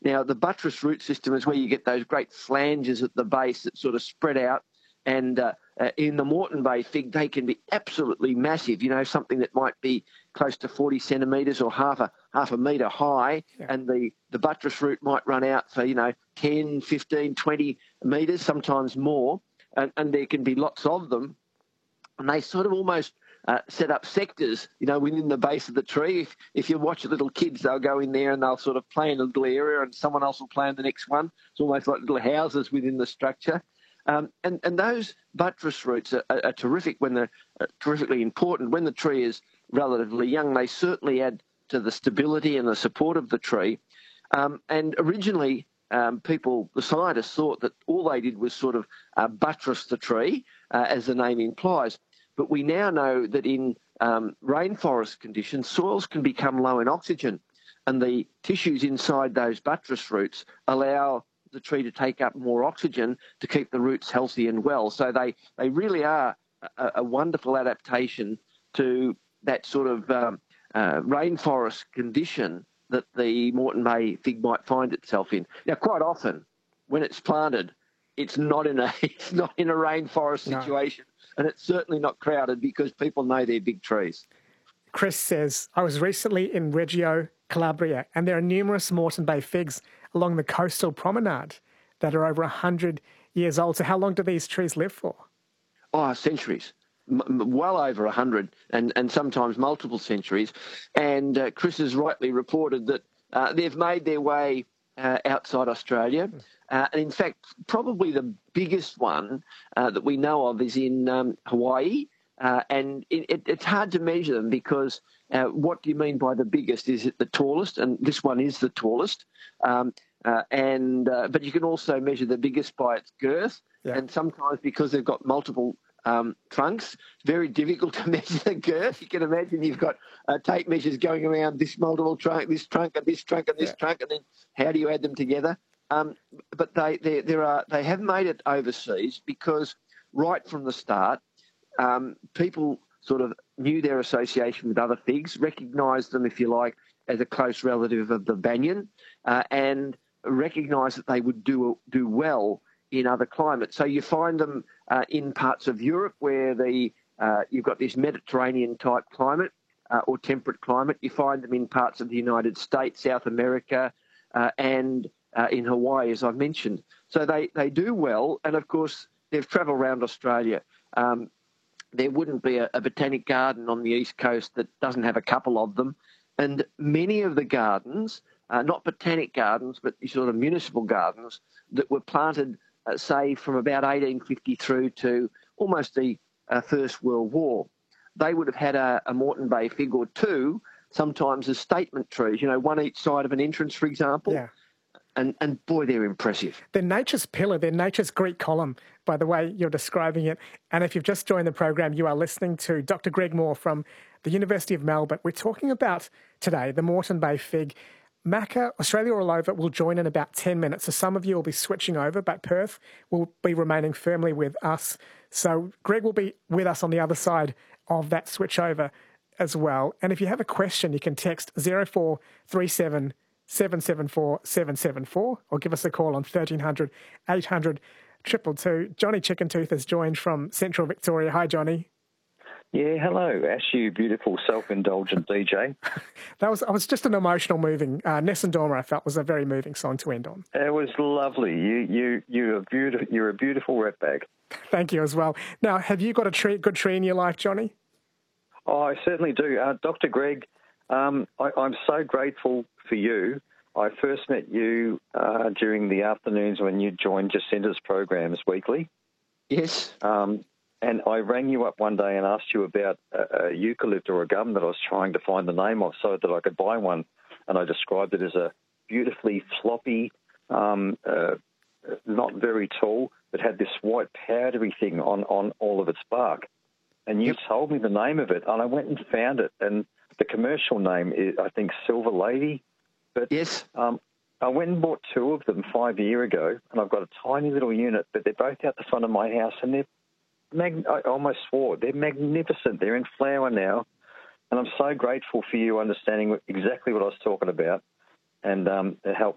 Now, the buttress root system is where you get those great flanges at the base that sort of spread out. And in the Moreton Bay fig, they can be absolutely massive, something that might be close to 40 centimetres or half a metre high. Yeah. And the buttress root might run out for, 10, 15, 20 metres, sometimes more. And there can be lots of them. And they sort of almost set up sectors, within the base of the tree. If you watch little kids, they'll go in there and they'll sort of play in a little area and someone else will play in the next one. It's almost like little houses within the structure. And those buttress roots are terrific when they're terrifically important. When the tree is relatively young, they certainly add to the stability and the support of the tree. And originally, the scientists thought that all they did was sort of buttress the tree, as the name implies. But we now know that in rainforest conditions, soils can become low in oxygen, and the tissues inside those buttress roots allow the tree to take up more oxygen to keep the roots healthy and well. So they really are a wonderful adaptation to that sort of rainforest condition that the Moreton Bay fig might find itself in. Now, quite often, when it's planted, it's not in a rainforest situation, and it's certainly not crowded because people know they're big trees. Chris says, I was recently in Reggio, Calabria, and there are numerous Moreton Bay figs along the coastal promenade that are over 100 years old. So how long do these trees live for? Oh, centuries. Well over 100 and sometimes multiple centuries. And Chris has rightly reported that they've made their way outside Australia. And in fact, probably the biggest one that we know of is in Hawaii. And it's hard to measure them because what do you mean by the biggest? Is it the tallest? And this one is the tallest. But you can also measure the biggest by its girth. Yeah. And sometimes because they've got multiple trunks, it's very difficult to measure the girth. You can imagine you've got tape measures going around this multiple trunk, this trunk, and this trunk, and this trunk, and then how do you add them together? But they have made it overseas because right from the start, people sort of knew their association with other figs, recognised them, if you like, as a close relative of the banyan, and recognised that they would do well in other climates. So you find them in parts of Europe where you've got this Mediterranean-type climate or temperate climate. You find them in parts of the United States, South America, and in Hawaii, as I've mentioned. So they do well, and of course they've travelled around Australia. There wouldn't be a botanic garden on the East Coast that doesn't have a couple of them. And many of the gardens, not botanic gardens, but sort of municipal gardens that were planted, say, from about 1850 through to almost the First World War, they would have had a Moreton Bay fig or two, sometimes as statement trees, one each side of an entrance, for example. Yeah. And boy, they're impressive. They're nature's pillar. They're nature's Greek column, by the way you're describing it. And if you've just joined the program, you are listening to Dr. Greg Moore from the University of Melbourne. We're talking about today the Moreton Bay fig. Macca, Australia all over, will join in about 10 minutes. So some of you will be switching over, but Perth will be remaining firmly with us. So Greg will be with us on the other side of that switch over as well. And if you have a question, you can text 0437 774 774 or give us a call on 1300 800 222. Johnny Chickentooth has joined from Central Victoria. Hi, Johnny. Yeah, hello, Ash, you beautiful self-indulgent DJ. I was just an emotional, moving. Nessun Dorma, I felt, was a very moving song to end on. It was lovely. You're a beautiful ratbag. Thank you as well. Now, have you got a good tree in your life, Johnny? Oh, I certainly do. Dr. Greg, I'm so grateful for you. I first met you during the afternoons when you joined Jacinta's programs weekly. Yes. And I rang you up one day and asked you about a eucalypt or a gum that I was trying to find the name of so that I could buy one. And I described it as a beautifully floppy, not very tall, but had this white powdery thing on all of its bark. And you told me the name of it, and I went and found it. And the commercial name is, I think, Silver Lady. But yes. I went and bought two of them 5 years ago, and I've got a tiny little unit, but they're both out the front of my house, and I almost swore. They're magnificent. They're in flower now, and I'm so grateful for you understanding exactly what I was talking about and